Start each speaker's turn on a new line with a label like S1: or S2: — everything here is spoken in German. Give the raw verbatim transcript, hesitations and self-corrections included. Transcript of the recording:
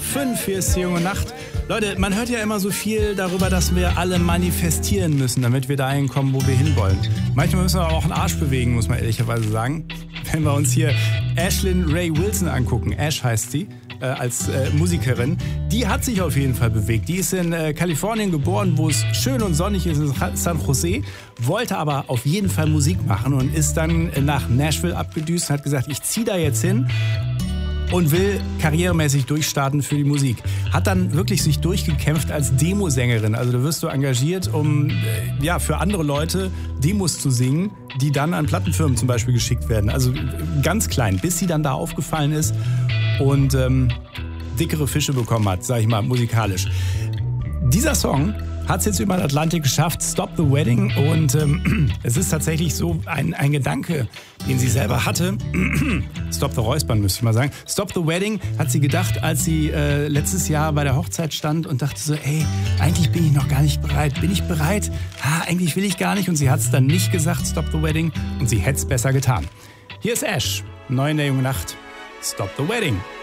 S1: fünf, hier ist die junge Nacht. Leute, man hört ja immer so viel darüber, dass wir alle manifestieren müssen, damit wir dahin kommen, wo wir hinwollen. Manchmal müssen wir aber auch einen Arsch bewegen, muss man ehrlicherweise sagen. Wenn wir uns hier Ashlyn Ray Wilson angucken, Ash heißt sie, äh, als äh, Musikerin, die hat sich auf jeden Fall bewegt. Die ist in äh, Kalifornien geboren, wo es schön und sonnig ist, in San Jose, wollte aber auf jeden Fall Musik machen und ist dann nach Nashville abgedüst und hat gesagt, ich ziehe da jetzt hin und will karrieremäßig durchstarten für die Musik. Hat dann wirklich sich durchgekämpft als Demosängerin. Also da wirst du engagiert, um ja, für andere Leute Demos zu singen, die dann an Plattenfirmen zum Beispiel geschickt werden. Also ganz klein, bis sie dann da aufgefallen ist und ähm, dickere Fische bekommen hat, sag ich mal, musikalisch. Dieser Song hat es jetzt über den Atlantik geschafft, Stop the Wedding. Und ähm, es ist tatsächlich so ein, ein Gedanke, den sie selber hatte. Stop the Räuspern, müsste ich mal sagen. Stop the Wedding hat sie gedacht, als sie äh, letztes Jahr bei der Hochzeit stand und dachte so, ey, eigentlich bin ich noch gar nicht bereit. Bin ich bereit? Ah, eigentlich will ich gar nicht. Und sie hat es dann nicht gesagt, Stop the Wedding. Und sie hätte es besser getan. Hier ist Ash, neu in der jungen Nacht. Stop the Wedding.